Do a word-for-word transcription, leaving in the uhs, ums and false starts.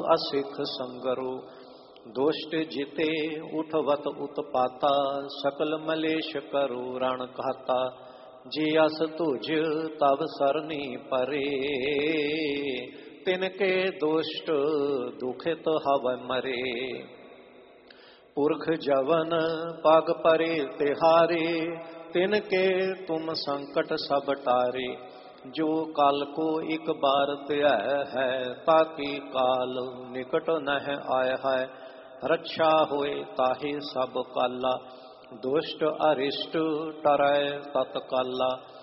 असिख संगरो। दुष्ट जिते उठवत उत्पाता, सकल मलेश करो रण कहता। जे अस तुझ तब सरनी परे, तिनके दुष्ट दुखित हव मरे। पुरख जवन पग परे तिहारे, तिनके तुम संकट सब टारे। जो काल को एक बार त्यह है, ताकि काल निकट नह आय है। रक्षा होए ताहि सब काला, दुष्ट अरिष्ट टरै तत्काला।